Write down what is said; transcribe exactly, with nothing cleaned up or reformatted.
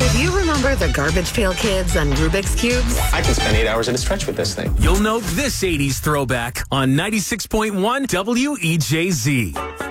If you remember the Garbage Pail Kids and Rubik's Cubes, I can spend eight hours at a stretch with this thing. You'll know this eighties throwback on ninety-six point one W E J Z.